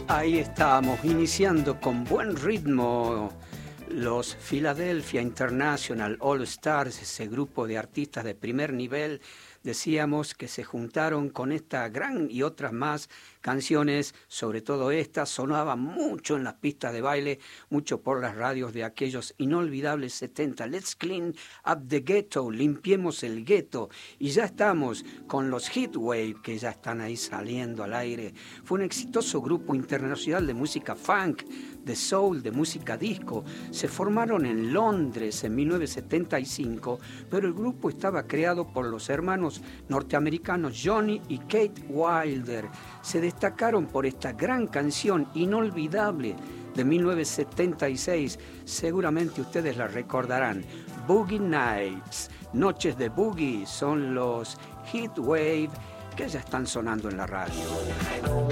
Ahí estábamos, iniciando con buen ritmo los Philadelphia International All Stars, ese grupo de artistas de primer nivel. Decíamos que se juntaron con esta gran y otras más canciones, sobre todo esta, sonaban mucho en las pistas de baile, mucho por las radios de aquellos inolvidables 70. Let's clean up the ghetto, limpiemos el gueto. Y ya estamos con los Heatwave, que ya están ahí saliendo al aire. Fue un exitoso grupo internacional de música funk, de soul, de música disco. Se formaron en Londres en 1975, pero el grupo estaba creado por los hermanos norteamericanos Johnny y Kate Wilder. Se destacaron por esta gran canción inolvidable de 1976. Seguramente ustedes la recordarán. Boogie Nights, Noches de Boogie, son los Heatwave que ya están sonando en la radio.